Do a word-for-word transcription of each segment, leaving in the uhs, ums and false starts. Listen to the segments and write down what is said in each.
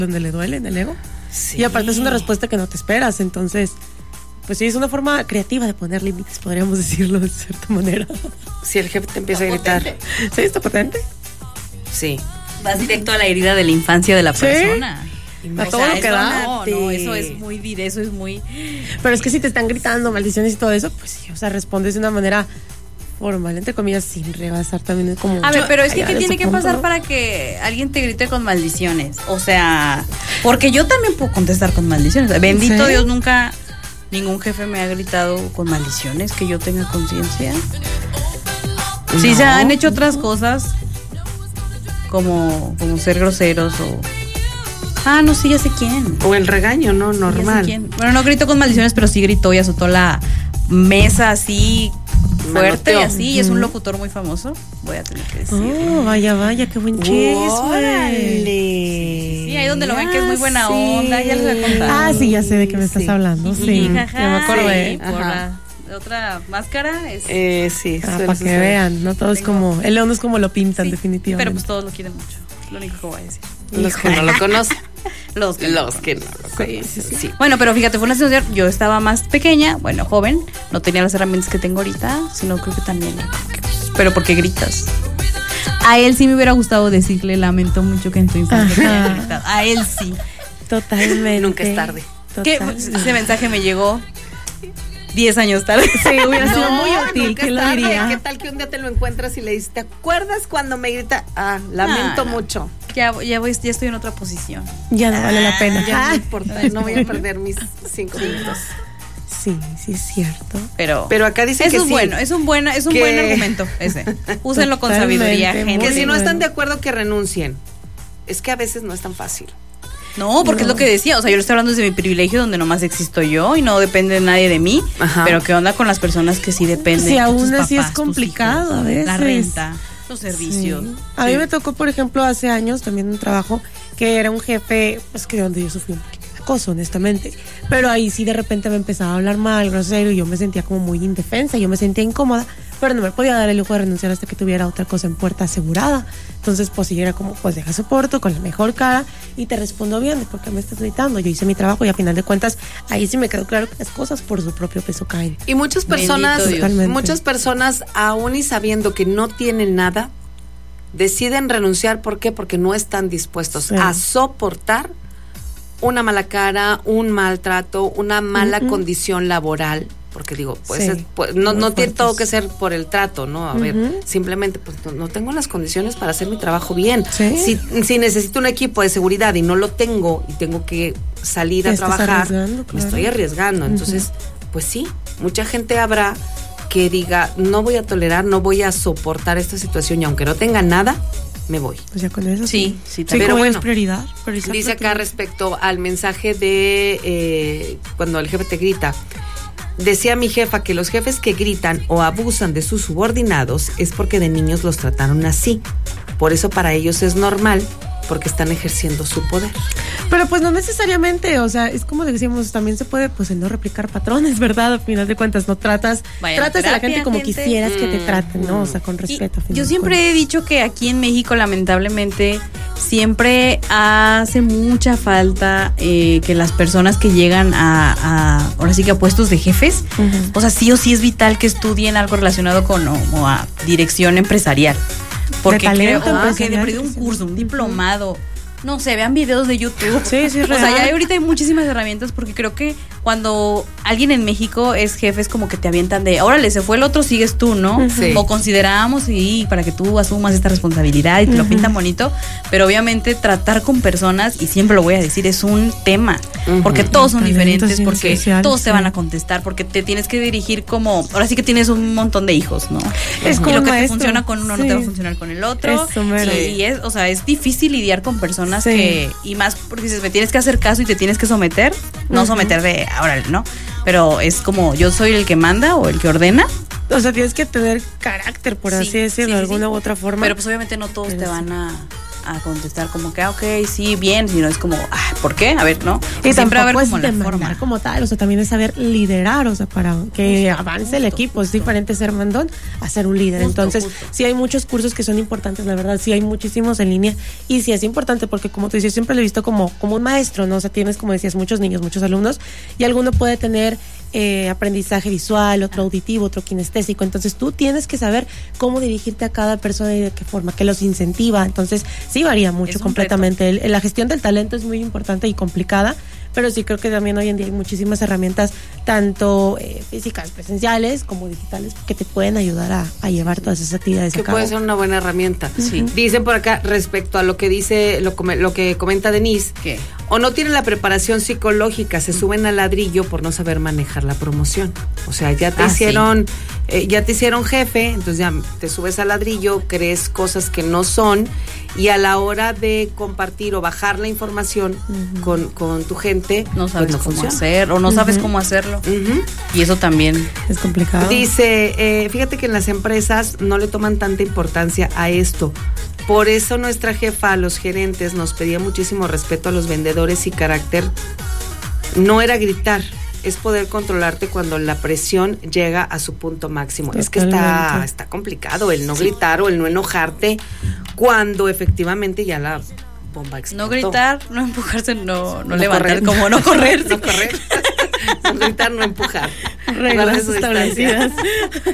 donde le duele en el ego. Sí. Y aparte es una respuesta que no te esperas, entonces, pues sí, es una forma creativa de poner límites, podríamos decirlo de cierta manera. Si el jefe te empieza a gritar. Sí, está potente. Sí. Vas directo a la herida de la infancia de la Sí. persona. A todo lo que da. No, no, eso es muy dir- eso es muy. Pero es que si te están gritando maldiciones y todo eso, pues sí, o sea, respondes de una manera formal, entre comillas, sin rebasar también como... A ver, pero es que allá ¿qué de tiene su que punto, pasar ¿no? para que alguien te grite con maldiciones? O sea, porque yo también puedo contestar con maldiciones. Bendito ¿Sí? Dios, nunca ningún jefe me ha gritado con maldiciones que yo tenga conciencia. Sí, No. se han hecho otras cosas como, como ser groseros o... Ah, no, sí, ya sé quién. O el regaño, ¿no? Ya sé Normal. quién. Bueno, no gritó con maldiciones, pero sí gritó y azotó la mesa así fuerte y Manoteó. así. Y es un locutor muy famoso. Voy a tener que decirlo. Oh, vaya, vaya, qué buen chisme. ¡Órale! Sí, ahí donde lo ven que es muy buena Sí. onda, ya les voy a contar. Ah, sí, ya sé de qué me estás Sí. hablando, sí, Sí, ya jaja, me acordé. sí, por Ajá. la otra máscara es... Eh, sí, Ah, suele para que suceder. vean, no todo es Tengo- como, el león no es como lo pintan, sí, definitivamente. pero pues todos lo quieren mucho. Es lo único que voy a decir. Los que no lo conocen. Los que no Los lo que no lo conocen. conocen. Sí. Bueno, pero fíjate, fue una situación, yo estaba más pequeña, bueno, joven, no tenía las herramientas que tengo ahorita, sino creo que también, pero porque gritas. A él sí me hubiera gustado decirle, lamento mucho que en tu infancia te haya Ajá. gritado. A él sí. Totalmente. Nunca es tarde. Que Totalmente. ese mensaje me llegó diez años tarde. Sí, hubiera sido muy útil, nunca ¿quién es lo tarde. diría? ¿Qué tal que un día te lo encuentras y le dices, ¿te acuerdas cuando me grita? Ah, lamento Ah, no. mucho. Ya, ya, voy, ya estoy en otra posición. Ya no vale la pena. Ya no Ah, importa, no voy a perder mis cinco minutos. sí, sí es cierto. Pero, Pero acá dicen eso que es sí. bueno, es un, buena, es un Que- buen argumento ese. Úsenlo con Totalmente, sabiduría, muy gente. Que si no bueno. están de acuerdo, que renuncien. Es que a veces no es tan fácil. No, porque es lo que decía, o sea, yo le estoy hablando desde mi privilegio donde nomás existo yo y no depende de nadie de mí, Ajá. pero qué onda con las personas que sí dependen. Sí, tus aún así papás, es tus complicado hijos, a veces. La renta, los servicios. Sí. A mí Sí. me tocó, por ejemplo, hace años también un trabajo que era un jefe, pues que donde yo sufrí un poquito de acoso, honestamente. Pero ahí sí de repente me empezaba a hablar mal, grosero, y yo me sentía como muy indefensa, yo me sentía incómoda, pero no me podía dar el lujo de renunciar hasta que tuviera otra cosa en puerta asegurada. Entonces, pues sí, era como, pues deja soporto con la mejor cara y te respondo bien de por qué me estás gritando. Yo hice mi trabajo y a final de cuentas, ahí sí me quedó claro que las cosas por su propio peso caen. Y muchas Bendito personas, Dios. Totalmente. muchas personas, aún y sabiendo que no tienen nada, deciden renunciar. ¿Por qué? Porque no están dispuestos Sí. a soportar una mala cara, un maltrato, una mala Ujú. condición laboral. Porque digo, pues, Sí, es- pues, no, muy no tiene fuertes. todo que ser por el trato, ¿no? A ver, Ujú. simplemente pues no, no tengo las condiciones para hacer mi trabajo bien. Sí. Si, si necesito un equipo de seguridad y no lo tengo y tengo que salir Te a estás trabajar, arriesgando, me claro. estoy arriesgando. Entonces, pues sí, mucha gente habrá que diga, no voy a tolerar, no voy a soportar esta situación y aunque no tenga nada, me voy. Pues ya con eso Sí, sí, sí, también. Pero como bueno, es prioridad. priorizar Dice lo acá que- respecto al mensaje de eh, cuando el jefe te grita. Decía mi jefa que los jefes que gritan o abusan de sus subordinados es porque de niños los trataron así. Por eso para ellos es normal, porque están ejerciendo su poder. Pero pues no necesariamente, o sea, es como decíamos, también se puede pues el no replicar patrones, ¿verdad? Al final de cuentas, no tratas, Vayan a tratas a la terapia, gente como gente. quisieras que te Mm, traten, ¿no? mm. O sea, con Y respeto. a final yo de siempre cuentas. he dicho que aquí en México, lamentablemente, siempre hace mucha falta eh, que las personas que llegan a, a, ahora sí que a puestos de jefes, Ujú. o sea, sí o sí es vital que estudien algo relacionado con o, o a dirección empresarial. Porque creo talento o que de empresarial, perdido un sí. curso, un diplomado. No sé, vean videos de YouTube. Sí, sí, es O sea, real. ya hay- ahorita hay muchísimas herramientas porque creo que cuando alguien en México es jefe es como que te avientan de, órale, se fue el otro, sigues tú, ¿no? Sí. O consideramos y para que tú asumas esta responsabilidad y te lo pintan bonito, pero obviamente tratar con personas, y siempre lo voy a decir, es un tema, Ujú. porque todos son Talentos diferentes, y porque social, todos te sí. van a contestar, porque te tienes que dirigir como, ahora sí que tienes un montón de hijos, ¿no? Es y como lo que te maestro, funciona con uno no te sí. va a funcionar con el otro. Eso, mero. y, y es, o sea, es difícil lidiar con personas Sí. que, y más porque dices, me tienes que hacer caso y te tienes que someter, no Ujú. someter de ahora, ¿no? Pero es como yo soy el que manda o el que ordena, O sea, tienes que tener carácter, por Sí, así decirlo, sí, de sí, alguna sí. u otra forma. pero pues obviamente no todos Pero te sí. van a, a contestar como que, ah, ok, sí, bien, sino es como, ah, ¿por qué? A ver, ¿no? Y siempre va a haber tampoco como es la demandar forma. como tal, o sea, también es saber liderar, o sea, para que avance el equipo. Es diferente ser mandón a ser un líder. Justo, Entonces, justo. sí hay muchos cursos que son importantes, la verdad, sí hay muchísimos en línea. Y sí es importante porque, como tú dices, siempre lo he visto como, como un maestro, ¿no? O sea, tienes, como decías, muchos niños, muchos alumnos, y alguno puede tener eh, aprendizaje visual, otro auditivo, otro kinestésico. Entonces, tú tienes que saber cómo dirigirte a cada persona y de qué forma, que los incentiva. Entonces, sí varía mucho Es un completamente. El- la gestión del talento es muy importante y complicada, pero sí creo que también hoy en día hay muchísimas herramientas, tanto eh, físicas, presenciales, como digitales, que te pueden ayudar a, a llevar todas esas actividades Que a cabo. puede ser una buena herramienta. Sí. Dicen por acá, respecto a lo que dice, lo, come- lo que comenta Denise, ¿Qué? o no tienen la preparación psicológica, se suben al ladrillo por no saber manejar la promoción. O sea, ya te Ah, hicieron, eh, ya te hicieron jefe, entonces ya te subes al ladrillo, crees cosas que no son, y a la hora de compartir o bajar la información con, con tu gente, No pues sabes no cómo funciona. hacer, o no sabes cómo hacerlo. Ujú. Y eso también. Es complicado. Dice, eh, fíjate que en las empresas no le toman tanta importancia a esto. Por eso nuestra jefa, a los gerentes, nos pedía muchísimo respeto a los vendedores y carácter. No era gritar, es poder controlarte cuando la presión llega a su punto máximo. Es que está, Totalmente. está complicado el no gritar o el no enojarte cuando efectivamente ya la bomba explotó. No gritar, no empujarse, no, no, No levantar correr. como no correr. No correr. No gritar, no empujar. Guardar Reglas su distancia. establecidas.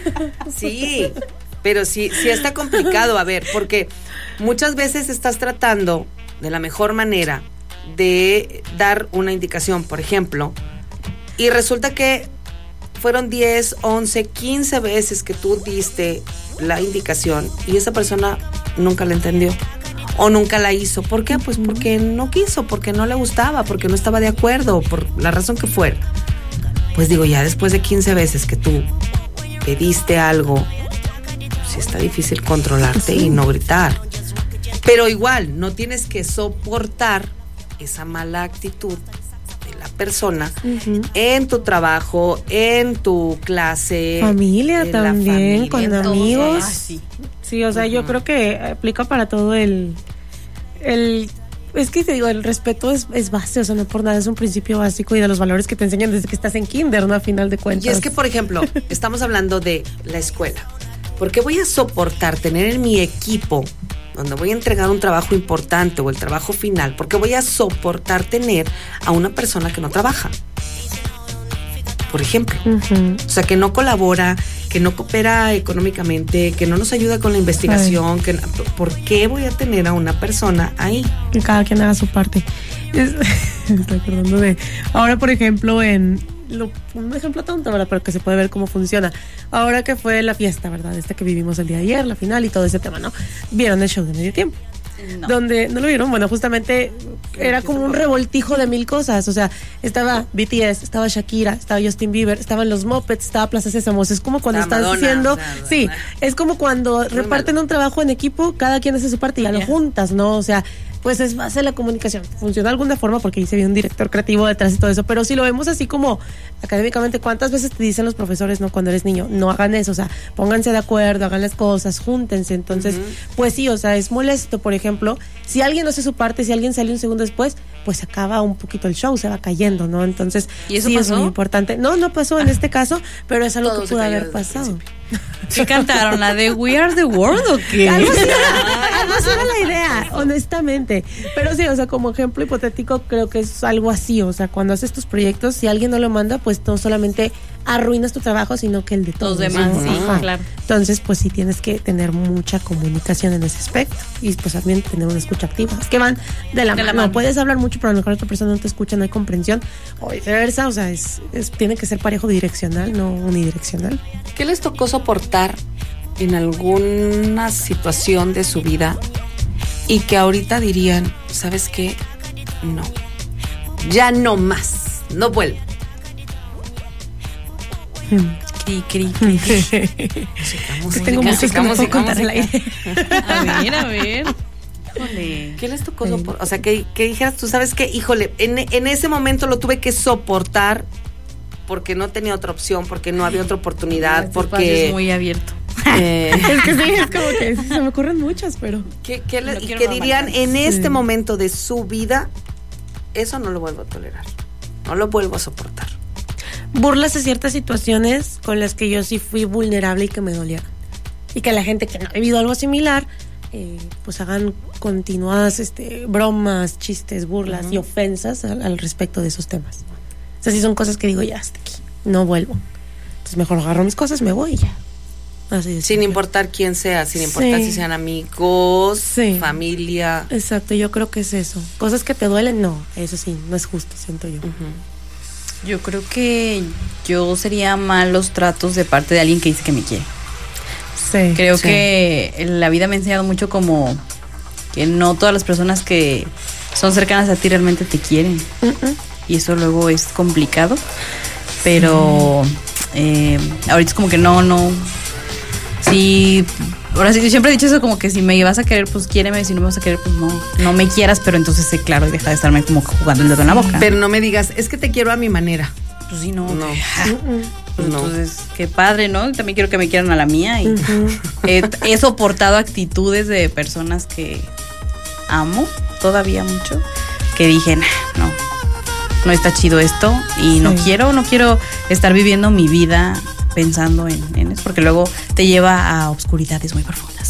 Sí, pero sí, sí está complicado, a ver, porque muchas veces estás tratando de la mejor manera de dar una indicación, por ejemplo, y resulta que fueron diez, once, quince veces que tú diste la indicación y esa persona nunca la entendió o nunca la hizo. ¿Por qué? Pues porque no quiso, porque no le gustaba, porque no estaba de acuerdo, por la razón que fuera. Pues digo, ya después de quince veces que tú pediste algo, sí está difícil controlarte y no gritar. Pero igual, no tienes que soportar esa mala actitud de la persona Ujú. en tu trabajo, en tu clase. Familia en la también, familia, con en todo. amigos. Ah, sí. Sí, o sea, yo creo que aplica para todo el... el es que te digo, el respeto es, es base, o sea, no por nada, es un principio básico y de los valores que te enseñan desde que estás en kinder, ¿no? A final de cuentas. Y es que, por ejemplo, estamos hablando de la escuela. ¿Por qué voy a soportar tener en mi equipo, donde voy a entregar un trabajo importante o el trabajo final, por qué voy a soportar tener a una persona que no trabaja? Por ejemplo. Ujú. O sea, que no colabora, que no coopera económicamente, que no nos ayuda con la investigación. Que, ¿por qué voy a tener a una persona ahí? Que cada quien haga su parte. Es- me estoy acordando de... Ahora, por ejemplo, en... Lo, un ejemplo tonto, ¿verdad? Pero que se puede ver cómo funciona. Ahora que fue la fiesta, ¿verdad? Esta que vivimos el día de ayer, la final y todo ese tema, ¿no? ¿Vieron el show de medio tiempo? No. Donde, ¿no lo vieron? Bueno, justamente era como un revoltijo de mil cosas. O sea, estaba B T S, estaba Shakira, estaba Justin Bieber, estaban los Muppets, estaba Plaza Sésamos. Es como cuando Estaba estás Madonna, haciendo... o sea, sí, Madonna. es como cuando reparten malo. un trabajo en equipo, cada quien hace su parte y ya lo Ya. juntas, ¿no? O sea, pues es base de la comunicación. Funciona de alguna forma porque ahí se ve un director creativo detrás y todo eso. Pero si lo vemos así como académicamente, ¿cuántas veces te dicen los profesores, no, cuando eres niño? No hagan eso, o sea, pónganse de acuerdo, hagan las cosas, júntense. Entonces, Ujú. pues sí, o sea, es molesto, por ejemplo, si alguien no hace su parte, si alguien sale un segundo después, pues acaba un poquito el show, se va cayendo, ¿no? Entonces, ¿Y eso sí pasó? es muy importante. No, no pasó en este caso, pero es algo Todo que se pudo cayó haber desde el pasado. ¿Qué cantaron? ¿La de We Are the World o qué? Algo así era, algo así era la idea, honestamente. Pero sí, o sea, como ejemplo hipotético, creo que es algo así. O sea, cuando haces tus proyectos, si alguien no lo manda, pues no solamente arruinas tu trabajo, sino que el de todos. Los demás, ¿no? sí, Ajá. claro. Entonces, pues sí tienes que tener mucha comunicación en ese aspecto. Y pues también tener una escucha activa. Es que van de la, De la mano. mano. Puedes hablar mucho, pero a lo mejor otra persona no te escucha, no hay comprensión. O viceversa, o sea, es, es- tiene que ser parejo bidireccional, no unidireccional. ¿Qué les tocó soportar en alguna situación de su vida y que ahorita dirían, ¿sabes qué? No, ya no más, no vuelvo? Cri, cri, cri. Que tengo muchos que no puedo contar al aire. A ver, a ver. Híjole. ¿Qué les tocó soportar? O sea, que, que dijeras, tú sabes qué, híjole, en, en ese momento lo tuve que soportar porque no tenía otra opción, porque no había otra oportunidad, Este espacio porque... es muy abierto. eh, Es que sí, es como que se me ocurren muchas, pero... ¿Qué, qué le- No y quiero que dirían normalizar. en este Sí. momento de su vida, eso no lo vuelvo a tolerar. No lo vuelvo a soportar. Burlas a ciertas situaciones con las que yo sí fui vulnerable y que me dolieron. Y que la gente que no ha vivido algo similar, eh, pues hagan continuadas este, bromas, chistes, burlas uh-huh. y ofensas al, al respecto de esos temas. O sea, sí son cosas que digo, ya, hasta aquí, no vuelvo. Entonces mejor agarro mis cosas, me voy y ya. Así de sin simple. importar quién sea, sin importar Sí. si sean amigos, Sí. familia. Exacto, yo creo que es eso. Cosas que te duelen, no, eso sí, no es justo, siento yo. Uh-huh. Yo creo que yo sería malos tratos de parte de alguien que dice que me quiere. Sí. Creo Sí. que la vida me ha enseñado mucho como que no todas las personas que son cercanas a ti realmente te quieren. Uh-uh. Y eso luego es complicado. Pero eh, ahorita es como que no, no. Sí, ahora sí, yo siempre he dicho eso, como que si me vas a querer, pues quiéreme, si no me vas a querer, pues no, no me quieras, pero entonces sé claro y deja de estarme como jugando el dedo en la boca. Pero no me digas, es que te quiero a mi manera. Pues sí, no. No. Uh-uh. Pues No. entonces, qué padre, ¿no? También quiero que me quieran a la mía. Y Uh-huh. he, he soportado actitudes de personas que amo todavía mucho, que dije, nah, no, no está chido esto y Sí. no quiero, no quiero estar viviendo mi vida pensando en, en eso, porque luego te lleva a obscuridades muy profundas.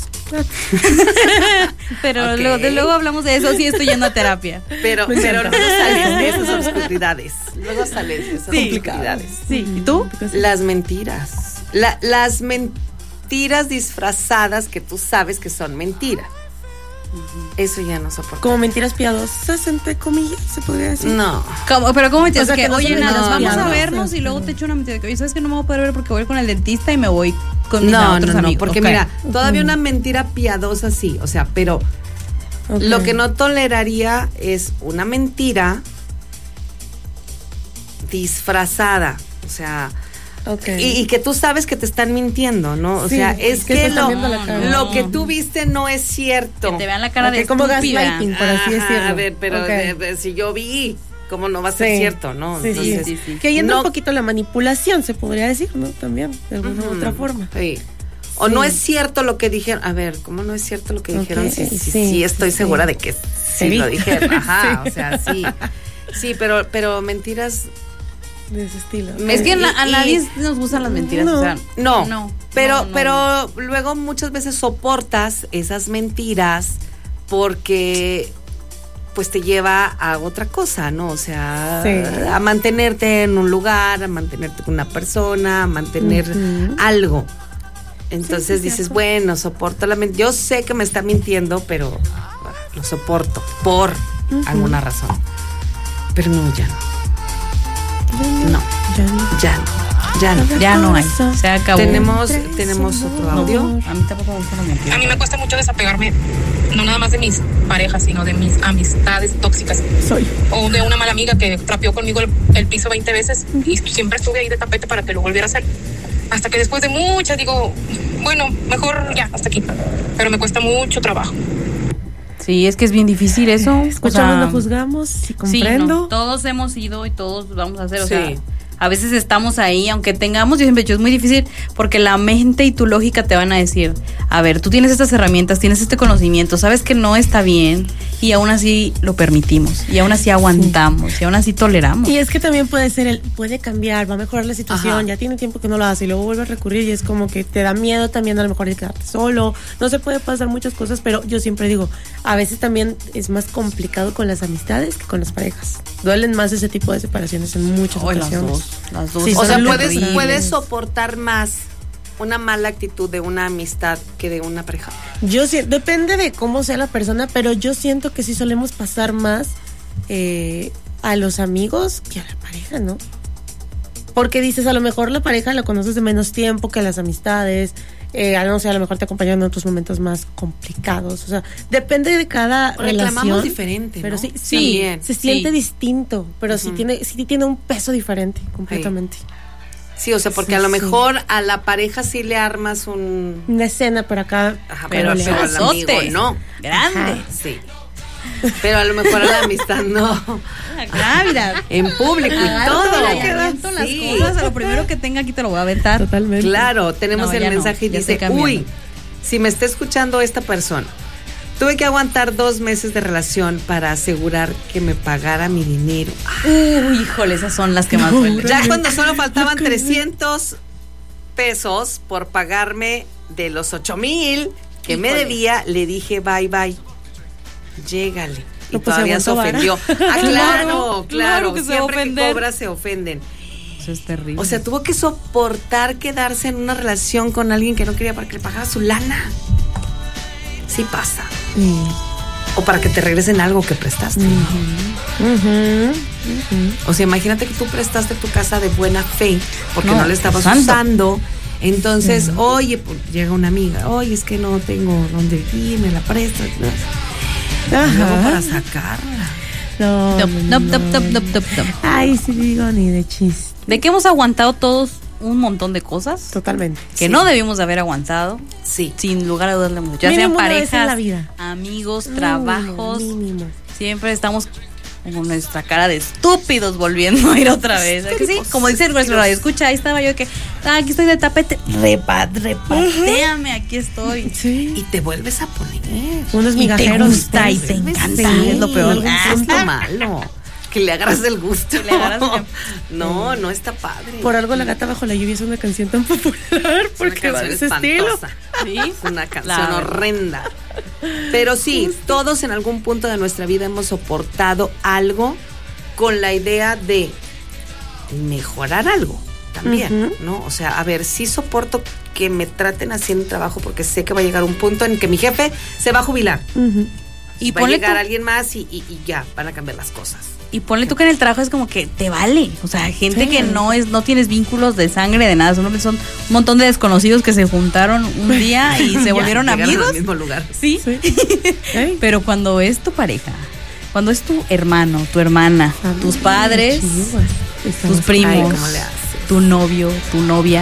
Pero Ok. luego, de luego hablamos de eso, sí estoy yendo a terapia. Pero, Me pero encanta. luego sales de esas oscuridades. Luego sales de esas Sí. oscuridades. Sí, ¿y tú? Las mentiras. La- las mentiras disfrazadas que tú sabes que son mentiras. Eso ya no soporto. Como mentiras piadosas, entre comillas, se podría decir. No. ¿Cómo? Pero ¿cómo me O sea, dices que que, no oye, son nada, no, vamos no, a no, vernos no, y luego no. te echo una mentira de que, oye, ¿sabes que no me voy a poder ver porque voy con el dentista y me voy con mis No, otros no, no, amigos? porque Ok. mira, todavía una mentira piadosa sí, o sea, pero Ok. lo que no toleraría es una mentira disfrazada, o sea, Ok. y, y que tú sabes que te están mintiendo, ¿no? O Sí, sea, es que que, te están lo, viendo la cara. lo que tú viste no es cierto. Que te vean la cara Ok, de como estúpida. gaslighting, por así Ajá, decirlo. a ver, pero Ok. de- de- si yo vi, ¿cómo no va a ser Sí. cierto, no? Sí, sí, Entonces, sí, sí. Que ahí entra no- un poquito la manipulación, se podría decir, ¿no? También, de alguna u Ujú, otra forma. sí. O Sí. no es cierto lo que dijeron. A ver, ¿cómo no es cierto lo que Ok, dijeron? Sí, sí, sí, sí, estoy sí. segura de que sí, Sí. lo dijeron. Ajá, Sí. o sea, sí. Sí, pero, pero mentiras. De ese estilo. Es que a, na- a Y- nadie nos gustan las mentiras. No. O sea, No, no. pero, no, no, pero luego muchas veces soportas esas mentiras porque pues te lleva a otra cosa, ¿no? O sea, Sí. a mantenerte en un lugar, a mantenerte con una persona, a mantener Ujú. algo. Entonces sí, dices, cierto. bueno, soporto la mentira. Yo sé que me está mintiendo, pero ah, lo soporto por Ujú. alguna razón. Pero no, ya no, no, Ya no. ya no, ya no. Ya no hay. Se acabó. Tenemos, Tres tenemos otro amor. audio. A mí tampoco me gustan las mentiras. A mí me cuesta mucho desapegarme, no nada más de mis parejas, sino de mis amistades tóxicas. Soy. O de una mala amiga que trapeó conmigo el, el piso veinte veces y siempre estuve ahí de tapete para que lo volviera a hacer. Hasta que después de muchas digo, bueno, mejor ya, hasta aquí. Pero me cuesta mucho trabajo. Sí, es que es bien difícil eso. Escuchamos, O sea, no juzgamos, sí Sí, comprendo. no, todos hemos ido y todos vamos a hacer, o Sí. sea, a veces estamos ahí, aunque tengamos, yo siempre he dicho, es muy difícil porque la mente y tu lógica te van a decir, a ver, tú tienes estas herramientas, tienes este conocimiento, sabes que no está bien y aún así lo permitimos y aún así aguantamos y aún así toleramos. Y es que también puede ser el, puede cambiar, va a mejorar la situación, Ajá. ya tiene tiempo que no lo hace y luego vuelve a recurrir y es como que te da miedo también a lo mejor de quedarte solo, no se puede pasar muchas cosas, pero yo siempre digo, a veces también es más complicado con las amistades que con las parejas. Duelen más ese tipo de separaciones en muchas Ay, las ocasiones. dos, las dos. Sí, O son sea, muy puedes, horribles. puedes soportar más una mala actitud de una amistad que de una pareja. Yo sí, depende de cómo sea la persona, pero yo siento que sí solemos pasar más eh, a los amigos que a la pareja, ¿no? Porque dices, a lo mejor la pareja la conoces de menos tiempo que las amistades, eh, a no sé, a lo mejor te acompañan en otros momentos más complicados, o sea, depende de cada Reclamamos relación. diferente, Pero ¿no? sí, Sí, También. se siente sí. distinto, pero sí Ujú. tiene, sí tiene un peso diferente, completamente. Sí, o sea, porque Sí, a lo sí. mejor a la pareja sí le armas un... Una escena por acá, Ajá, Pero pero, pero al besote. amigo no. Grande. Ajá. Sí. Pero a lo mejor a la amistad no. Ah, mira. En público y Agarro todo. y aviento las Sí. cosas, a lo primero que tenga aquí te lo voy a aventar. totalmente. Claro, tenemos No, el ya no, mensaje y ya dice, estoy cambiando. uy, si me está escuchando esta persona Tuve que aguantar dos meses de relación para asegurar que me pagara mi dinero. Uy, híjole, esas son las que más duelen. Ya cuando solo faltaban trescientos pesos por pagarme de los ocho mil que Híjole. me debía, le dije bye bye. Llégale. Y No, pues, todavía se se aguantó ofendió. Ah, Claro, claro, claro. claro que se va a Siempre que ofender. cobras se ofenden. Eso es terrible. O sea, tuvo que soportar quedarse en una relación con alguien que no quería para que le pagara su lana. Sí pasa. Sí. O para que te regresen algo que prestaste. Ujú. O sea, imagínate que tú prestaste tu casa de buena fe porque no, No, la estabas usando. usando. Entonces, oye, pues, llega una amiga, oye, es que no tengo dónde ir, me la prestas. ¿No? Ajá. Luego para sacarla. No, Top, no, top, top, no. top, top, top, top. Ay, sí digo, ni de chiste. De que hemos aguantado todos un montón de cosas Totalmente. que Sí. no debimos de haber aguantado, Sí. sin lugar a dudas, le hemos- ya Mínimo sean una vez en parejas, la vida. amigos, Mínimo, trabajos, mínimo. siempre estamos con nuestra cara de estúpidos volviendo a ir otra vez. ¿A que sí? Como dice nuestro radio, escucha, ahí estaba yo que, ah, aquí estoy de tapete, repa, repateame, aquí estoy. Sí. Y te vuelves a poner. Unos Y te migajeros. gusta y te Sí, encanta, sí, es lo peor. No, Ah, es lo malo. Que le agarras el gusto. Que le agarras No, no está padre. Por algo La Gata Bajo la Lluvia es una canción tan popular Es una porque va de ese canción estilo. espantosa. ¿Sí? Es una canción La verdad. horrenda. Pero sí, todos en algún punto de nuestra vida hemos soportado algo con la idea de mejorar algo también, Ujú. ¿no? O sea, a ver, sí soporto que me traten haciendo trabajo porque sé que va a llegar un punto en que mi jefe se va a jubilar. Ujú. Y va a ponle llegar tú- alguien más y, y- y ya, van a cambiar las cosas. Y ponle tú que en el trabajo es como que te vale. O sea, gente Sí. que no es, no tienes vínculos de sangre, de nada. Son, son un montón de desconocidos que se juntaron un día y se Ya, volvieron llegaron amigos. al mismo lugar. Sí. Sí. Ey. Pero cuando es tu pareja, cuando es tu hermano, tu hermana, Ay, tus padres, chihuahua. Estamos- tus primos, Ay, ¿cómo le haces? tu novio, tu novia,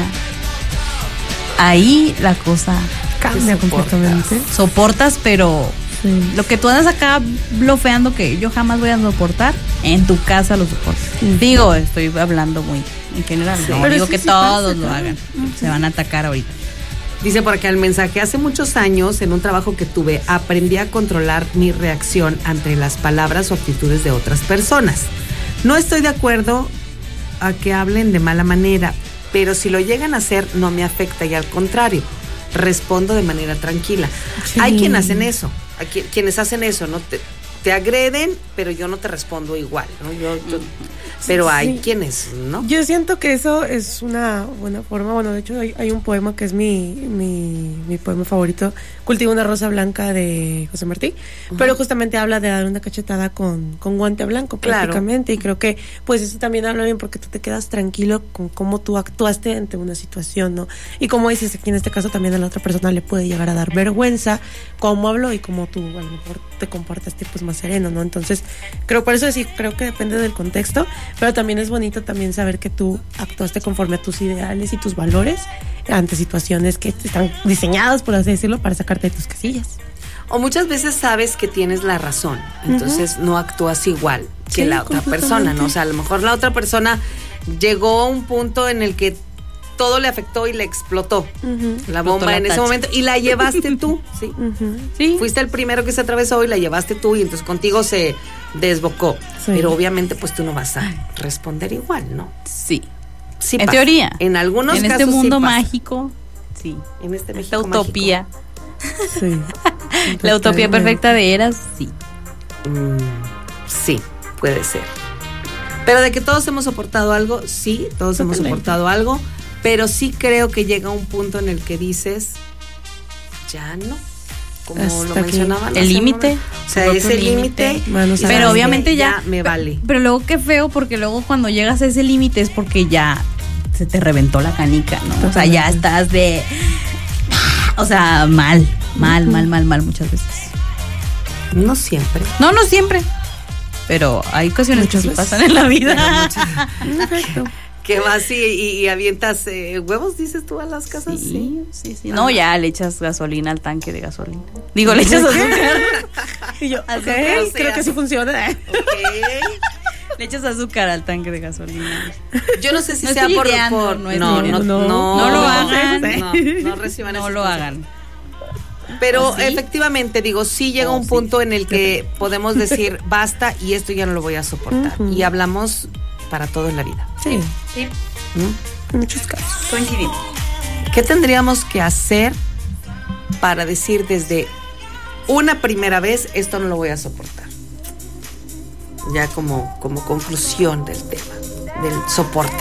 ahí la cosa Cambia Te soportas. completamente. soportas, pero Sí. lo que tú andas acá blofeando que yo jamás voy a soportar, en tu casa lo soportas. Ujú. Digo, estoy hablando muy en general, Sí. no Pero digo sí, que sí todos pasa, lo claro. hagan, se van a atacar ahorita. Dice por acá el mensaje, hace muchos años en un trabajo que tuve aprendí a controlar mi reacción ante las palabras o actitudes de otras personas. No estoy de acuerdo a que hablen de mala manera, pero si lo llegan a hacer no me afecta y al contrario, respondo de manera tranquila. Sí. Hay quienes hacen eso, hay qui- quienes hacen eso, no te, te agreden, pero yo no te respondo igual, ¿no? Yo, yo- pero hay Sí. quienes, ¿no? Yo siento que eso es una buena forma. Bueno, de hecho hay, hay un poema que es mi, mi, mi poema favorito, Cultiva una rosa blanca, de José Martí, pero justamente habla de dar una cachetada con, con guante blanco Claro. prácticamente, y creo que pues eso también habla bien porque tú te quedas tranquilo con cómo tú actuaste ante una situación, ¿no? Y como dices, aquí en este caso también a la otra persona le puede llegar a dar vergüenza cómo habló y cómo tú a lo mejor te comportaste pues más sereno, ¿no? Entonces, creo por eso sí, creo que depende del contexto, pero también es bonito también saber que tú actuaste conforme a tus ideales y tus valores ante situaciones que están diseñadas, por así decirlo, para sacarte de tus casillas. O muchas veces sabes que tienes la razón, entonces no actúas igual que Sí, la otra persona, ¿no? O sea, a lo mejor la otra persona llegó a un punto en el que todo le afectó y le explotó la bomba la en ese tacha. momento y la llevaste tú, ¿sí? Ujú. Sí. Fuiste el primero que se atravesó y la llevaste tú y entonces contigo se desbocó. Sí. Pero obviamente pues tú no vas a responder igual, ¿no? Sí. Sí En pasa. teoría. En algunos en casos este mundo sí pasa. mágico, sí. En este Esta México utopía, Sí. la utopía perfecta de Eras, sí. mágico. Mm, sí, puede ser. Pero de que todos hemos soportado algo, sí, todos hemos Totalmente. soportado algo, pero sí creo que llega un punto en el que dices, ya no, como Hasta lo aquí. mencionaban. El hace un límite, momento. O sea, tu propio ese límite. límite. Manos y a la Pero sabes obviamente que ya, me vale. Pero luego qué feo, porque luego cuando llegas a ese límite es porque ya se te reventó la canica, ¿no? O sea, ya estás de... O sea, mal, mal, mal, mal, mal muchas veces. No siempre. No, no siempre. Pero hay ocasiones Muchas que sí veces. pasan en la vida. Perfecto. Que vas y, y- y avientas eh, huevos, dices tú, a las casas. Sí. Sí, sí, sí. No, ya le echas gasolina al tanque de gasolina. Digo, le echas azúcar. Y yo, Así ok, que, o sea, creo que sí funciona. Ok. Le echas azúcar al tanque de gasolina. Yo no sé si No sea estoy por, ideando, por- no es no, no, ideando. no, No, no lo hagan. No, no reciban No ese lo consejo. hagan. Pero ¿Así? efectivamente, digo, sí llega Oh, un sí. punto en el que podemos decir basta y esto ya no lo voy a soportar. Ujú. Y hablamos para todo en la vida. Sí, Sí, ¿Mm? en muchos casos. coincidimos. ¿Qué tendríamos que hacer para decir desde una primera vez esto no lo voy a soportar? Ya como, como conclusión del tema, del soporte.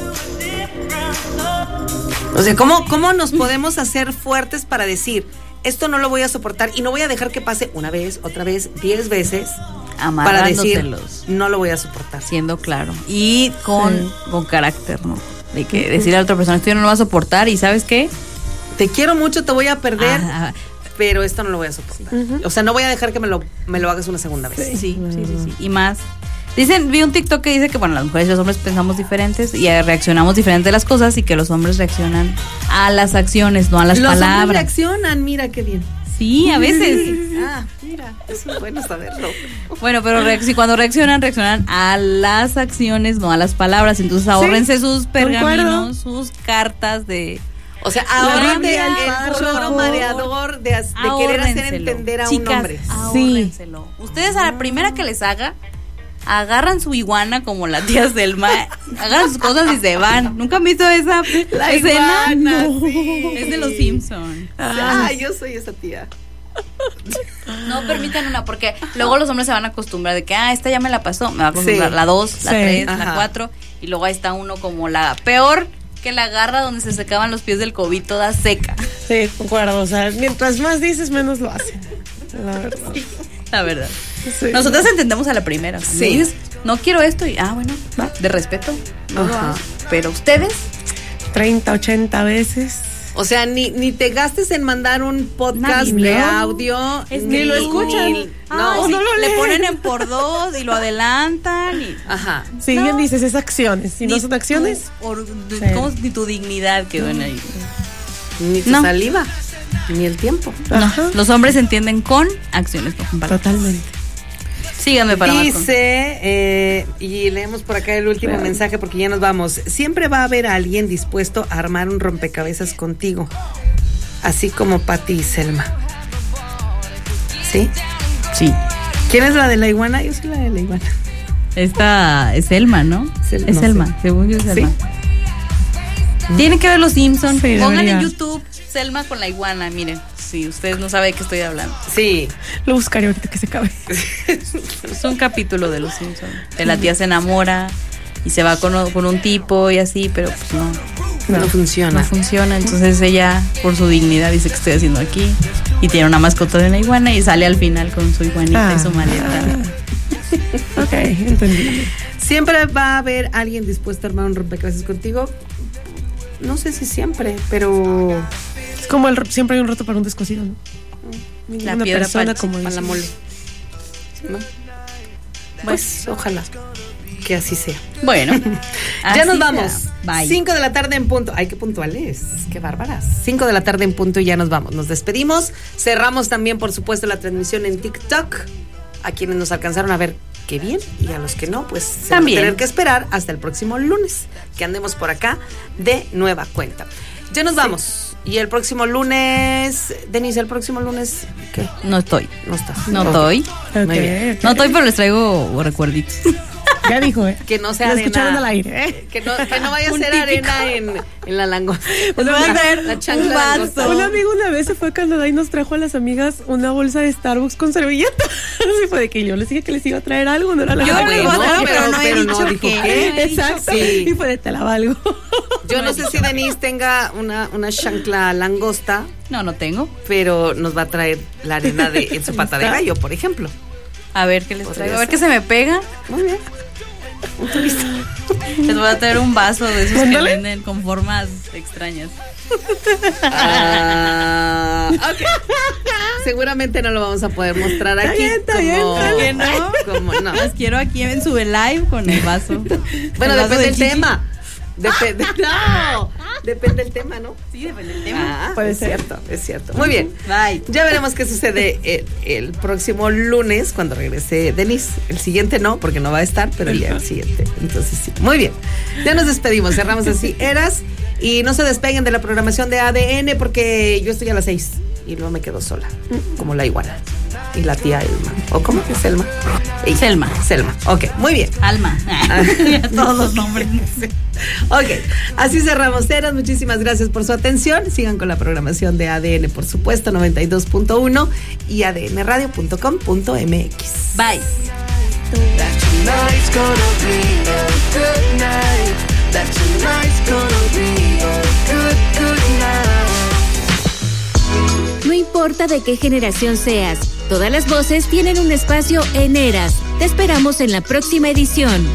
O sea, ¿cómo, ¿cómo nos podemos hacer fuertes para decir esto no lo voy a soportar y no voy a dejar que pase una vez, otra vez, diez veces para decir Amarrándoselos, no lo voy a soportar? siendo claro. Y con, Sí. con carácter, ¿no? De que decirle a la otra persona, esto yo no lo va a soportar y ¿sabes qué? Te quiero mucho, te voy a perder, Ah, pero esto no lo voy a soportar. Ujú. O sea, no voy a dejar que me lo, me lo hagas una segunda vez. sí, sí, sí, sí, sí. Y más. Dicen, vi un TikTok que dice que, bueno, las mujeres y los hombres pensamos diferentes y eh, reaccionamos diferente a las cosas y que los hombres reaccionan a las acciones, no a las Los hombres palabras. reaccionan, mira qué bien. Sí, a veces. Ah, mira, eso es bueno saberlo. Bueno, pero reac- si cuando reaccionan, reaccionan a las acciones, no a las palabras. Entonces ahórrense sus pergaminos, sus cartas de... O sea, ahora Biblia, el, el el párrafo. choro mareador de, as- de querer hacer Ahórrenselo. entender a Chicas, un hombre. ahórrenselo. Ustedes a la primera que les haga, agarran su iguana como la tía Selma, agarran sus cosas y se van. ¿Nunca han visto esa La escena? iguana, No. sí. Es de los Simpsons. Ah, yo soy esa tía. No permitan una, porque luego los hombres se van a acostumbrar de que, ah, esta ya me la pasó, me va a acostumbrar Sí. la dos, la Sí. tres, Ajá. la cuatro, y luego ahí está uno como la peor que la garra donde se secaban los pies del COVID toda seca. Sí, concuerdo. O sea, mientras más dices, menos lo hacen. La verdad. La verdad. Sí. Nosotras entendemos a la primera. Sí. Me dices, no quiero esto y, ah, bueno, va, de respeto. No lo Ajá. hago. Pero ustedes, treinta, ochenta veces. O sea, ni, ni te gastes en mandar un podcast Nadie, de ¿no? audio. Es ni que lo ni- escuchan. ni- No, Ay, o sí, no lo le leen. ponen en por dos y lo adelantan y Ajá. Sí, No. bien dices, es acciones. Si no son acciones, tu, or- Sí. ¿cómo es? Ni tu dignidad quedó en ahí. Ni tu No. saliva, ni el tiempo. ajá, No, los hombres se entienden con acciones, no con palabras. totalmente. Síganme para más. con- Dice, eh, y leemos por acá el último Claro. mensaje porque ya nos vamos. Siempre va a haber alguien dispuesto a armar un rompecabezas contigo, así como Pati y Selma. ¿Sí? Sí. ¿Quién es la de la iguana? Yo soy la de la iguana. Esta es Selma, ¿no? Sel- es no Selma, sé. según yo es ¿Sí? Selma. Tienen que ver los Simpsons. Sí, Pongan debería. en YouTube Selma con la iguana. Miren, si ustedes no saben de qué estoy hablando. Sí. Lo buscaré ahorita que se acabe. Es un capítulo de los Simpsons. De la tía se enamora y se va con, o- con un tipo y así, pero pues no, No, No. funciona. no funciona. Entonces ella, por su dignidad, dice que estoy haciendo aquí. Y tiene una mascota de una iguana y sale al final con su iguanita y su maleta. Ok, entendí. ¿Siempre va a haber alguien dispuesto a armar un rompecabezas contigo? No sé si siempre, pero Es como el, siempre hay un rato para un descosido, ¿no? La Una piedra persona para- como para la dices. mole. ¿No? Pues ojalá que así sea. Bueno, Ya así nos vamos. será. Bye. Cinco de la tarde en punto. Ay, qué puntuales. Qué bárbaras. Cinco de la tarde en punto y ya nos vamos. Nos despedimos. Cerramos también, por supuesto, la transmisión en TikTok. A quienes nos alcanzaron a ver, qué bien. Y a los que no, pues se van a También. tener que esperar hasta el próximo lunes, que andemos por acá de nueva cuenta. Ya nos vamos. Y el próximo lunes, Denise, el próximo lunes, ¿qué? No estoy. No estás. No Ok. estoy. Ok, Muy bien. ok. No estoy, pero les traigo recuerditos. Ya dijo, ¿eh? Que no sea Lo arena. escucharon al aire, ¿eh? Que no, que no vaya a Un ser típico. arena en, en la langosta. Pues voy a traer La un chancla vaso. langosta. Un amigo una vez se fue a Canadá y nos trajo a las amigas una bolsa de Starbucks con servilleta. Así fue de que yo les dije que les iba a traer algo, no era la Yo Ah, les bueno, voy a traer, pero- pero no he pero dicho no dijo qué. qué. No he dicho Exacto. Sí. Y fue de te la valgo. Yo no sé si Denise tenga una, una chancla langosta, No, no tengo. pero nos va a traer la arena de, en su pata de gallo, por ejemplo. A ver qué les Podría traigo. A ver ser. qué se me pega. Muy bien. Les voy a traer un vaso de esos que Ándale. venden con formas extrañas. Ah, ok. Seguramente no lo vamos a poder mostrar aquí. bien, está bien, como, está bien, ¿no? como no. Las quiero aquí en su live con el vaso. Bueno, El vaso depende de del Gigi. tema. Depende, no, depende del tema, ¿no? Sí, depende del tema. Ah, Puede es ser. cierto, es cierto. Muy bien. Bye. Ya veremos qué sucede el, el próximo lunes cuando regrese Denise. El siguiente no, porque no va a estar, pero ya el siguiente. Entonces sí. Muy bien. Ya nos despedimos. Cerramos así. Eras. Y no se despeguen de la programación de A D N porque yo estoy a las seis. y luego me quedo sola, como la iguana. Y la tía Elma. ¿O cómo es Selma? Y Selma. Selma. Ok, muy bien. Alma. Todos los nombres. Ok, así cerramos. Teras, muchísimas gracias por su atención. Sigan con la programación de A D N, por supuesto, noventa y dos punto uno y a d n radio punto com punto m x. Bye. No importa de qué generación seas, todas las voces tienen un espacio en Eras. Te esperamos en la próxima edición.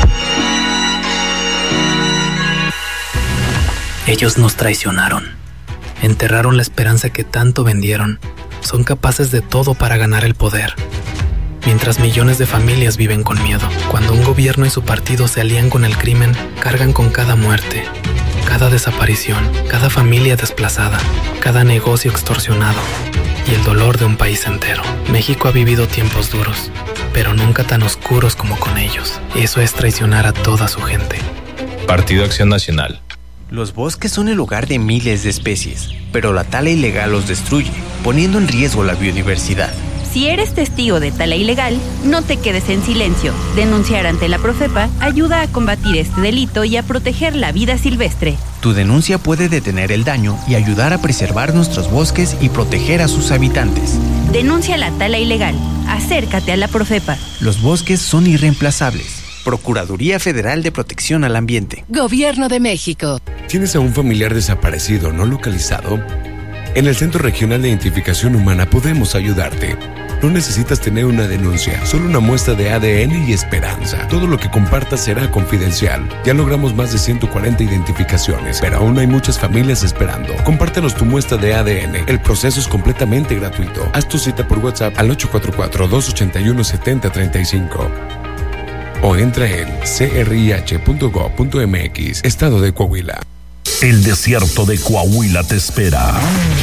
Ellos nos traicionaron, enterraron la esperanza que tanto vendieron, son capaces de todo para ganar el poder. Mientras millones de familias viven con miedo, cuando un gobierno y su partido se alían con el crimen, cargan con cada muerte, cada desaparición, cada familia desplazada, cada negocio extorsionado y el dolor de un país entero. México ha vivido tiempos duros, pero nunca tan oscuros como con ellos. Eso es traicionar a toda su gente. Partido Acción Nacional. Los bosques son el hogar de miles de especies, pero la tala ilegal los destruye, poniendo en riesgo la biodiversidad. Si eres testigo de tala ilegal, no te quedes en silencio. Denunciar ante la Profepa ayuda a combatir este delito y a proteger la vida silvestre. Tu denuncia puede detener el daño y ayudar a preservar nuestros bosques y proteger a sus habitantes. Denuncia la tala ilegal. Acércate a la Profepa. Los bosques son irreemplazables. Procuraduría Federal de Protección al Ambiente. Gobierno de México. ¿Tienes a un familiar desaparecido no localizado? En el Centro Regional de Identificación Humana podemos ayudarte. No necesitas tener una denuncia, solo una muestra de A D N y esperanza. Todo lo que compartas será confidencial. Ya logramos más de ciento cuarenta identificaciones, pero aún hay muchas familias esperando. Compártenos tu muestra de A D N. El proceso es completamente gratuito. Haz tu cita por WhatsApp al ocho cuatro cuatro, dos ocho uno, siete cero tres cinco. O entra en c r i h punto gov punto m x, Estado de Coahuila. El desierto de Coahuila te espera.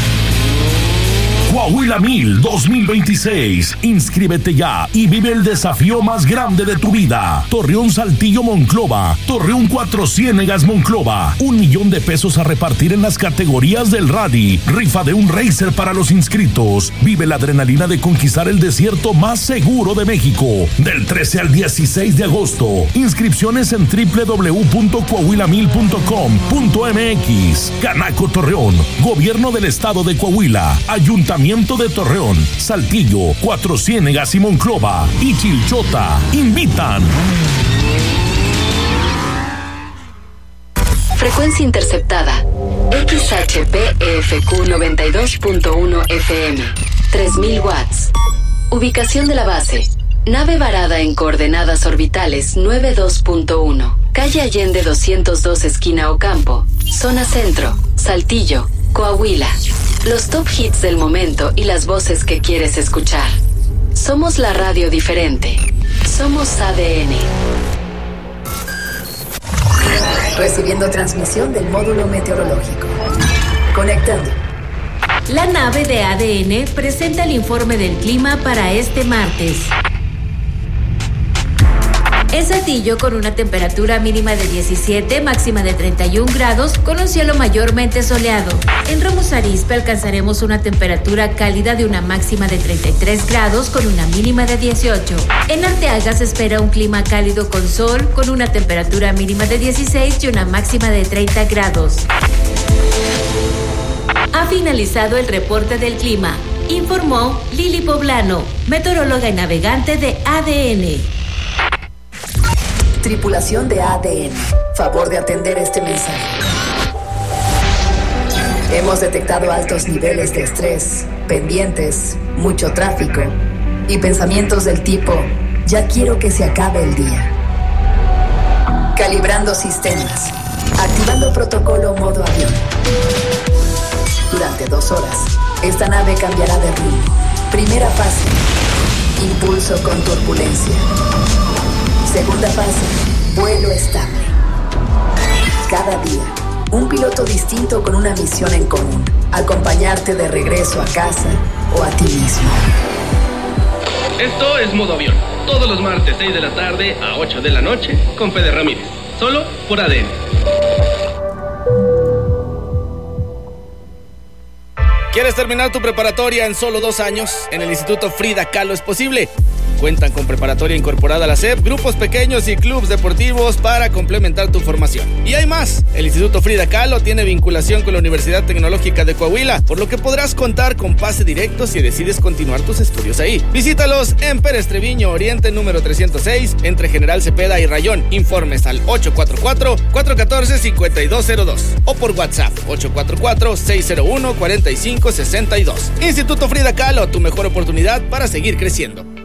Coahuila Mil dos mil veintiséis. Inscríbete ya y vive el desafío más grande de tu vida. Torreón Saltillo Monclova. Torreón Cuatro Ciénegas Monclova. Un millón de pesos a repartir en las categorías del rally. Rifa de un racer para los inscritos. Vive la adrenalina de conquistar el desierto más seguro de México. Del trece al dieciséis de agosto. Inscripciones en doble u doble u doble u punto coahuila mil punto com punto m x. Canaco Torreón. Gobierno del Estado de Coahuila. Ayuntamiento de Torreón, Saltillo, Cuatro Ciénegas y Monclova y Chilchota invitan. Frecuencia interceptada X H P E F Q noventa y dos punto uno F M, tres mil watts. Ubicación de la base: nave varada en coordenadas orbitales noventa y dos punto uno, calle Allende doscientos dos esquina Ocampo, zona centro, Saltillo, Coahuila. Los top hits del momento y las voces que quieres escuchar. Somos la radio diferente. Somos A D N. Recibiendo transmisión del módulo meteorológico. Conectando. La nave de A D N presenta el informe del clima para este martes. En Saltillo, con una temperatura mínima de diecisiete, máxima de treinta y un grados, con un cielo mayormente soleado. En Ramos Arizpe alcanzaremos una temperatura cálida de una máxima de treinta y tres grados, con una mínima de dieciocho. En Arteaga se espera un clima cálido con sol, con una temperatura mínima de dieciséis y una máxima de treinta grados. Ha finalizado el reporte del clima, informó Lili Poblano, meteoróloga y navegante de A D N. Tripulación de A D N, favor de atender este mensaje. Hemos detectado altos niveles de estrés, pendientes, mucho tráfico y pensamientos del tipo: ya quiero que se acabe el día. Calibrando sistemas, activando protocolo modo avión. Durante dos horas, esta nave cambiará de rumbo. Primera fase: impulso con turbulencia. Segunda fase: vuelo estable. Cada día, un piloto distinto con una misión en común: acompañarte de regreso a casa o a ti mismo. Esto es Modo Avión. Todos los martes, seis de la tarde a ocho de la noche, con Fede Ramírez. Solo por A D N. ¿Quieres terminar tu preparatoria en solo dos años? En el Instituto Frida Kahlo es posible. Cuentan con preparatoria incorporada a la S E P, grupos pequeños y clubes deportivos para complementar tu formación. Y hay más. El Instituto Frida Kahlo tiene vinculación con la Universidad Tecnológica de Coahuila, por lo que podrás contar con pase directo si decides continuar tus estudios ahí. Visítalos en Pérez Treviño Oriente número trescientos seis, entre General Cepeda y Rayón. Informes al ocho cuatro cuatro, cuatro uno cuatro, cinco dos cero dos o por WhatsApp ocho cuatro cuatro, seis cero uno, cuatro cinco seis dos. Instituto Frida Kahlo, tu mejor oportunidad para seguir creciendo.